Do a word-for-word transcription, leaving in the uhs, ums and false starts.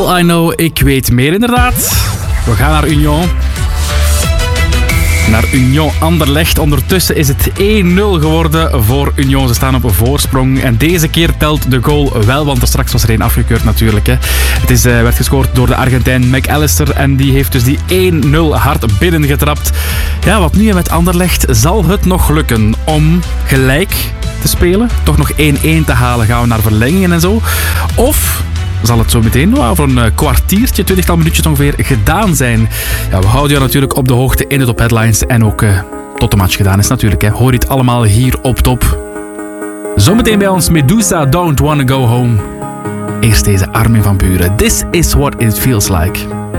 All I Know, ik weet meer inderdaad. We gaan naar Union. Naar Union Anderlecht. Ondertussen is het één nul geworden voor Union. Ze staan op een voorsprong. En deze keer telt de goal wel, want er straks was er één afgekeurd natuurlijk. Hè. Het is, uh, werd gescoord door de Argentijn McAllister. En die heeft dus die één nul hard binnengetrapt. Ja, wat nu met Anderlecht? Zal het nog lukken om gelijk te spelen? Toch nog één één te halen? Gaan we naar verlengingen en zo? Of zal het zo meteen nou, voor een kwartiertje, twintigtal minuutjes ongeveer gedaan zijn? Ja, we houden je natuurlijk op de hoogte in de Top Headlines. En ook uh, tot de match gedaan is natuurlijk. Hè. Hoor je het allemaal hier op Top. Zometeen bij ons Medusa, Don't Wanna Go Home. Eerst deze Armin van Buuren. This is what it feels like.